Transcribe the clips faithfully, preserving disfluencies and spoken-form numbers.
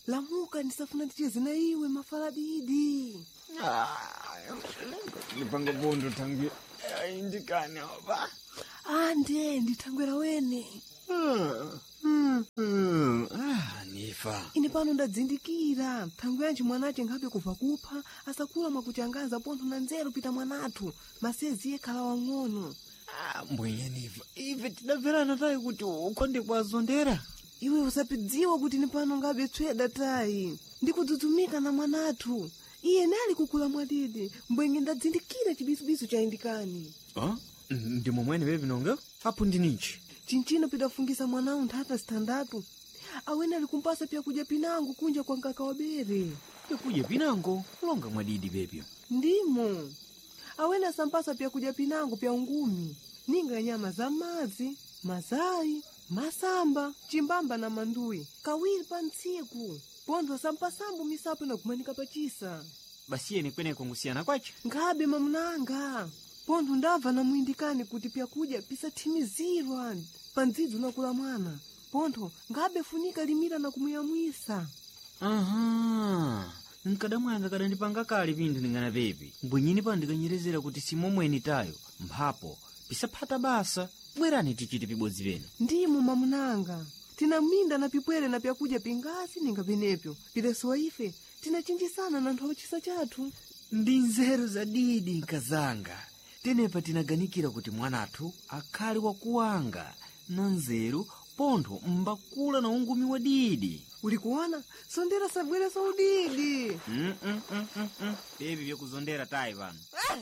lamuka ndisafuna ndicheze na iwe mafaladidi. Ah, nipanga bondo tangu indikane oba. Ande nditangwera wene. Hmm. Hmm. Hmm. Ah, nifa. Ine pano ndadzindikira thangu yanji mwanache ngabe kuva kupha asakula mwakuchangaza pontho na nzeru pita mwanathu masezi yekhala wang'ono. Ah, mbwenye nifa. Ife tidabverana tayi kuti ukonde kwazondera. Iwe usapidziwa kuti ni pano ngabe tsweda tayi ndikudzudzumika na mwanathu. Iye nali kukula mwadidi mbwenye ndadzindikira chibisubisu cha indikani. Ah? Ndi momwene bebi nonga? Apo ndinichi. Chinchino pidafungisa mwanao nthata standatu. Awene alikumpasa pia kuja pinango kunja kwa nkaka wa bere. Pia kuja pinango? Kulonga mwadidi bebi. Ndimo. Awene asampasa pia kuja pinango pia ungumi. Ninga nyama za mazi, mazai, masamba, chimbamba na mandui. Kawiri pantsiku. Pondo asampasambu misapo na kumanika pachisa. Basi yene kwene kongusiyana kwacho? Ngabe mamunanga. Pondo ndava na muindikani kuti pia kuja pisa timizirwa. Panzidu na kula mwana. Pondo ngabe funika limira na kumuyamwisa. Aha. Nkadamwanga kada ndipanga kali vindu ningana bebi. Mbwenyini pa ndikanyerezera kuti simomweni tayo. Mphapo. Pisa pata basa. Bwerani tichiti pibodzi benu. Ndimo mamunanga. Tina minda na pipwere na pia kuja pingasi ninga penepyo. Pilesuwa ife. Tina chinjisana na nthochisa chatu. Ndi nzeru za didi nkazanga. Tenepa tinaganikira kuti mwanathu akhali wakuwanga. Na nzeru pontho mbakula na ungumi wa didi. Ulikuona? Sondera sabwere sa udidi. Mm, mm, mm, mm, mm. Bebi vya kuzondera tayi vanu.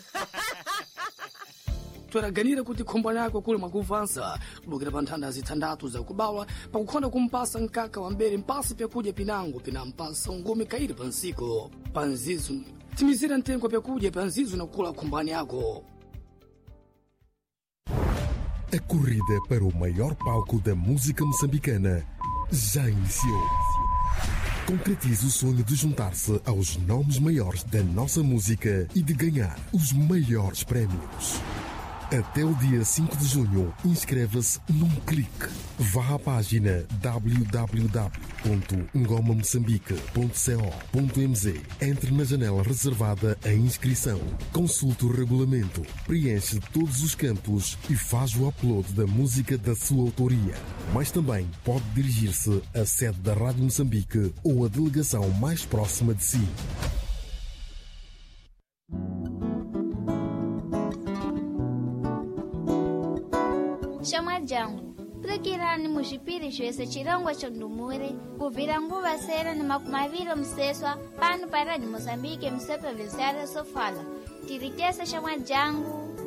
Twaraganira kuti khombo lako kule mwakuvansa kulukira pa nthanda zithandatu za kubawa pakukhonda kumpasa nkaka wa mbere mpasi pyakudya pinango pinampasa ungumi kairi pa nsiko pa nzizu timizira ntengo pyakudya pa nzizu na kula khombani yako. A corrida para o maior palco da música moçambicana já iniciou. Concretize o sonho de juntar-se aos nomes maiores da nossa música e de ganhar os maiores prémios. Até o dia cinco de junho, inscreva-se num clique. Vá à página w w w ponto ngoma moçambique ponto co ponto m z. Entre na janela reservada à inscrição. Consulte o regulamento, preenche todos os campos e faz o upload da música da sua autoria. Mas também pode dirigir-se à sede da Rádio Moçambique ou à delegação mais próxima de si. Chama jangu tulekirani muxipiri xoesa cirongwa xa ndumure kuvira nguva sera ni makumaviri mseswa pano para de Moçambique msepa visara sofala tiritesa chama jangu